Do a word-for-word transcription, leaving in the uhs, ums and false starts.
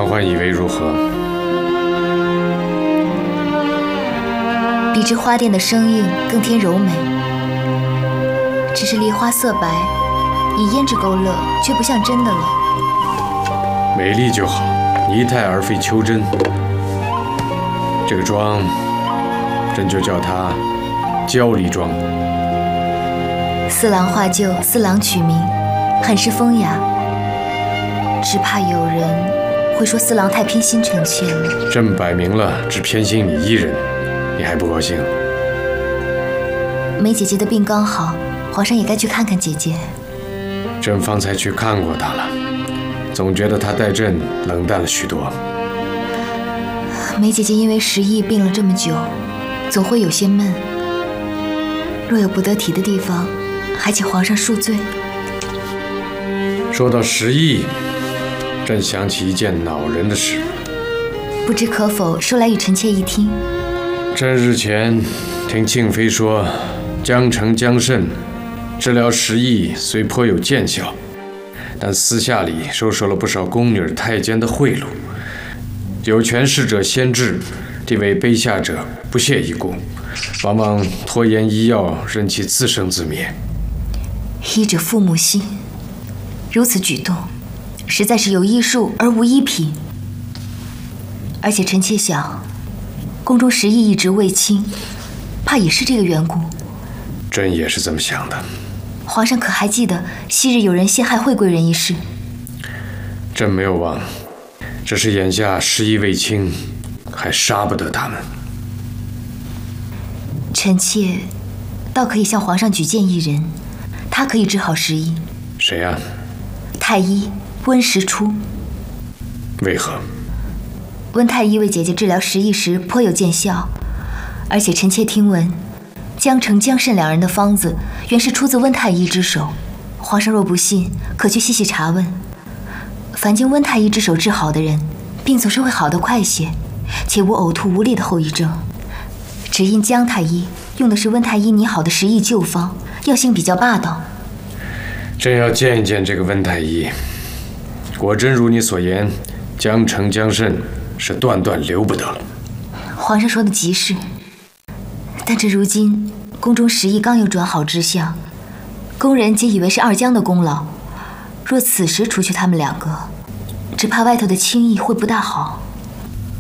嬛嬛以为如何？ 比之花钿的生硬更添柔美。只是梨花色白，以胭脂勾勒，却不像真的了。 美丽就好，仪态而非求真。这个妆，朕就叫它娇梨妆。 四郎画就，四郎取名，很是风雅。只怕有人会说四郎太偏心臣妾了。 朕摆明了只偏心你一人，你还不高兴？ 梅姐姐的病刚好，皇上也该去看看姐姐。 朕方才去看过她了，总觉得她待朕冷淡了许多。 梅姐姐因为时疫病了这么久，总会有些闷。若有不得体的地方，还请皇上恕罪。 说到时疫，朕想起一件恼人的事， 不知可否说来与臣妾一听？ 朕日前听庆妃说，江澄江慎治疗时疫虽颇有见效，但私下里收受了不少宫女太监的贿赂。有权势者先治，地位卑下者不屑一顾，往往拖延医药，任其自生自灭。 医者父母心，如此举动，实在是有医术而无医品。而且臣妾想，宫中时疫一直未清，怕也是这个缘故。 朕也是这么想的。 皇上可还记得昔日有人陷害惠贵人一事？ 朕没有忘，只是眼下时疫未清，还杀不得他们。 臣妾倒可以向皇上举荐一人，他可以治好时疫。 谁啊？ 太医温实初。 为何？ 温太医为姐姐治疗时疫时颇有见效，而且臣妾听闻，江澄、江慎两人的方子原是出自温太医之手。皇上若不信，可去细细查问。凡经温太医之手治好的人，病总是会好得快些，且无呕吐无力的后遗症。只因江太医用的是温太医拟好的时疫旧方，药性比较霸道。 朕要见一见这个温太医。果真如你所言，江澄、江慎是断断留不得了。 皇上说的极是，但这如今宫中时疫刚有转好之象，宫人皆以为是二江的功劳。若此时除去他们两个，只怕外头的清疫会不大好。